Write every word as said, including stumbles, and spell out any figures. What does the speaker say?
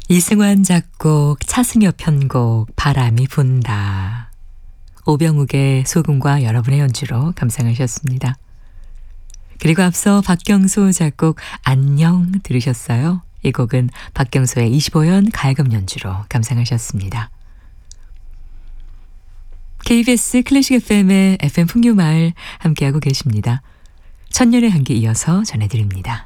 이승환 작곡, 차승엽 편곡, 바람이 분다. 오병욱의 소금과 여러분의 연주로 감상하셨습니다. 그리고 앞서 박경소 작곡 안녕 들으셨어요? 이 곡은 박경소의 이십오 연 가야금 연주로 감상하셨습니다. 케이비에스 클래식 에프엠의 에프엠 풍류마을 함께하고 계십니다. 천년의 향기 이어서 전해드립니다.